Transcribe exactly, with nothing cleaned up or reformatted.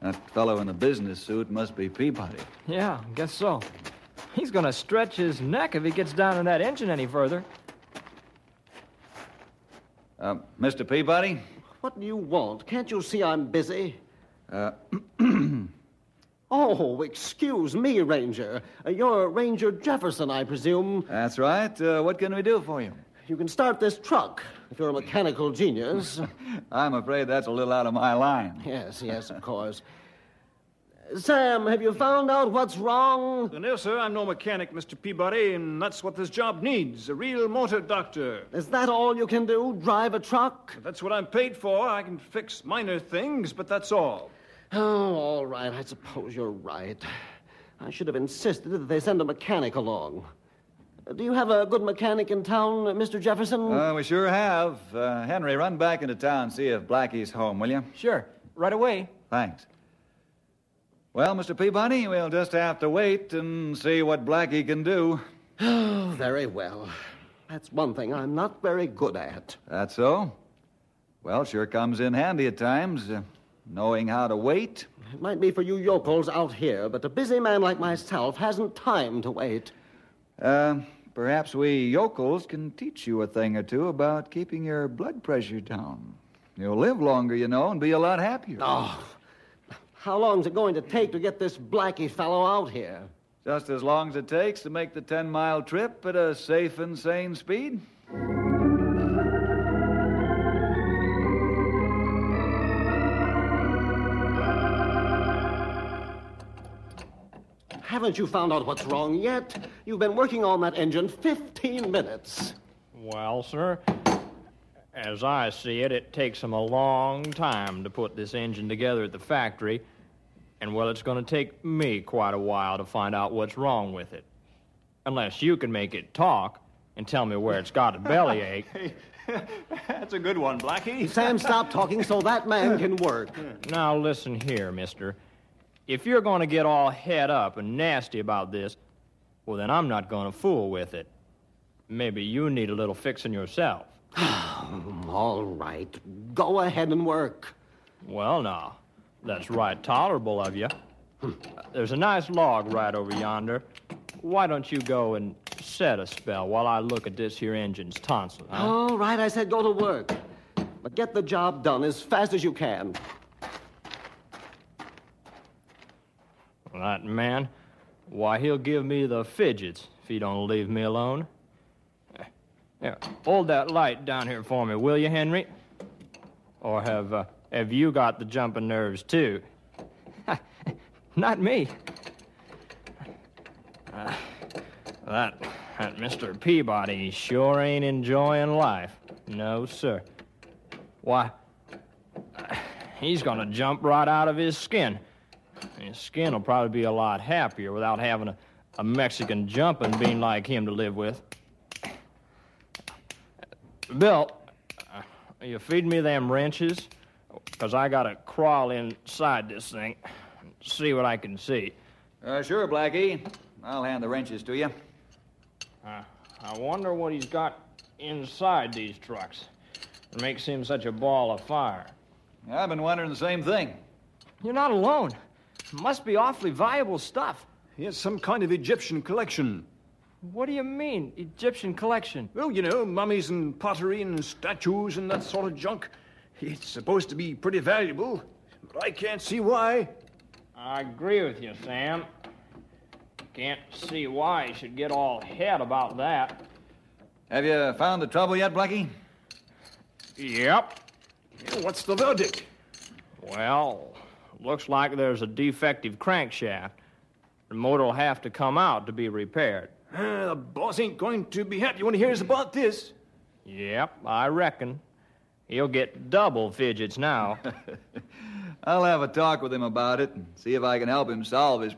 That fellow in the business suit must be Peabody. Yeah, guess so. He's gonna stretch his neck if he gets down in that engine any further. Uh, Mister Peabody? What do you want? Can't you see I'm busy? Uh, Oh, excuse me, Ranger. Uh, You're Ranger Jefferson, I presume. that's right. Uh, what can we do for you? You can start this truck, if you're a mechanical genius. I'm afraid that's a little out of my line. Yes, yes, of course. Sam, have you found out what's wrong? No, sir, I'm no mechanic, Mister Peabody, and that's what this job needs, a real motor doctor. Is that all you can do? Drive a truck? That's what I'm paid for. I can fix minor things, but that's all. Oh, all right. I suppose you're right. I should have insisted that they send a mechanic along. Uh, Do you have a good mechanic in town, uh, Mister Jefferson? Uh, we sure have. Uh, Henry, run back into town and see if Blackie's home, will you? Sure, right away. Thanks. Well, Mister Peabody, we'll just have to wait and see what Blackie can do. Oh, very well. That's one thing I'm not very good at. That's so? Well, sure comes in handy at times, uh, knowing how to wait. It might be for you yokels out here, but a busy man like myself hasn't time to wait. Uh, perhaps we yokels can teach you a thing or two about keeping your blood pressure down. You'll live longer, you know, and be a lot happier. Oh, how long's it going to take to get this Blackie fellow out here? Just as long as it takes to make the ten-mile trip at a safe and sane speed. Haven't you found out what's wrong yet? You've been working on that engine fifteen minutes. Well, sir, as I see it, it takes them a long time to put this engine together at the factory. And, well, it's going to take me quite a while to find out what's wrong with it. Unless you can make it talk and tell me where it's got a bellyache. Hey, that's a good one, Blackie. Sam, stop talking so that man can work. Now, listen here, mister. If you're going to get all head up and nasty about this, well, then I'm not going to fool with it. Maybe you need a little fixing yourself. All right. Go ahead and work. Well, now, that's right tolerable of you. There's a nice log right over yonder. Why don't you go and set a spell while I look at this here engine's tonsil, huh? All right, I said go to work. But get the job done as fast as you can. That man, why, he'll give me the fidgets if he don't leave me alone. Here, hold that light down here for me, will you, Henry? Or have, uh, have you got the jumping nerves, too? Not me. Uh, that, that Mister Peabody sure ain't enjoying life. No, sir. Why, uh, he's gonna jump right out of his skin. His skin will probably be a lot happier without having a, a Mexican jumping bean like him to live with. Bill, uh, you feed me them wrenches? Because I got to crawl inside this thing and see what I can see. Uh, sure, Blackie. I'll hand the wrenches to you. Uh, I wonder what he's got inside these trucks that makes him such a ball of fire. I've been wondering the same thing. You're not alone. Must be awfully valuable stuff. He has some kind of Egyptian collection. What do you mean, Egyptian collection? Well, you know, mummies and pottery and statues and that sort of junk. It's supposed to be pretty valuable, but I can't see why. I agree with you, Sam. Can't see why he should get all head about that. Have you found the trouble yet, Blackie? Yep. Yeah, what's the verdict? Well, looks like there's a defective crankshaft. The motor will have to come out to be repaired. Uh, the boss ain't going to be happy when he hears about this. Yep, I reckon. He'll get double fidgets now. I'll have a talk with him about it and see if I can help him solve his